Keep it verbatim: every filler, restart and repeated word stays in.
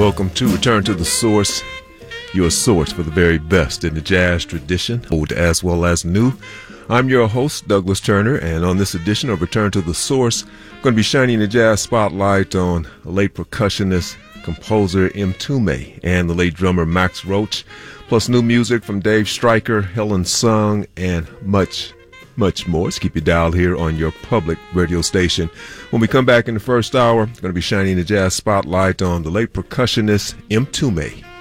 Welcome to Return to the Source, your source for the very best in the jazz tradition, old as well as new. I'm your host, Douglas Turner, and on this edition of Return to the Source, I'm going to be shining the jazz spotlight on the late percussionist, composer Mtume, and the late drummer Max Roach, plus new music from Dave Stryker, Helen Sung, and much Much more. So keep you dialed here on your public radio station. When we come back in the first hour, we're going to be shining the jazz spotlight on the late percussionist Mtume.